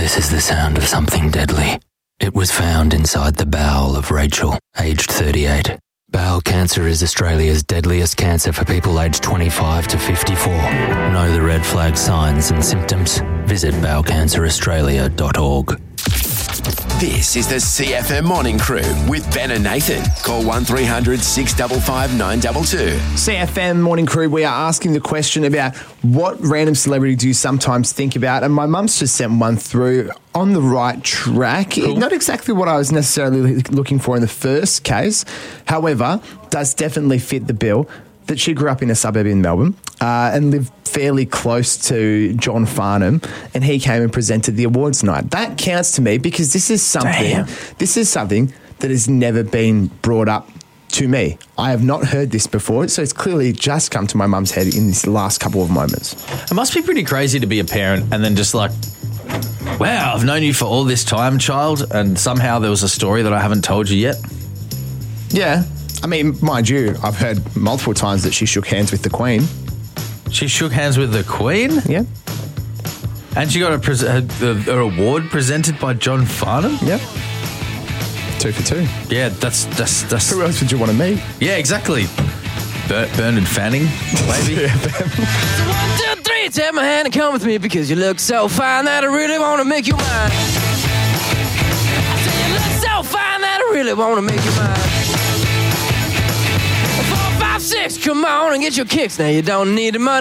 This is the sound of something deadly. It was found inside the bowel of Rachel, aged 38. Bowel cancer is Australia's deadliest cancer for people aged 25 to 54. Know the red flag signs and symptoms? Visit bowelcanceraustralia.org. This is the CFM Morning Crew with Ben and Nathan. Call 1300 655 922. CFM Morning Crew, we are asking the question about what random celebrity do you sometimes think about? And my mum's just sent one through. On the right track. Cool. Not exactly what I was necessarily looking for in the first case. However, does definitely fit the bill that she grew up in a suburb in Melbourne and lived fairly close to John Farnham, and he came and presented the awards night. That counts to me because this is something that has never been brought up to me. I have not heard this before, so it's clearly just come to my mum's head in this last couple of moments. It must be pretty crazy to be a parent and then just like, wow, I've known you for all this time, child, and somehow there was a story that I haven't told you yet. Yeah. I mean, mind you, I've heard multiple times that she shook hands with the Queen. She shook hands with the Queen? Yeah. And she got an award presented by John Farnham? Yeah. 2 for 2. Yeah, that's... Who else would you want to meet? Yeah, exactly. Bernard Fanning, maybe. So 1, 2, 3, take my hand and come with me because you look so fine that I really want to make you mine. I say you look so fine that I really want to make you mine. 4, 5, 6, come on and get your kicks. Now you don't need the money.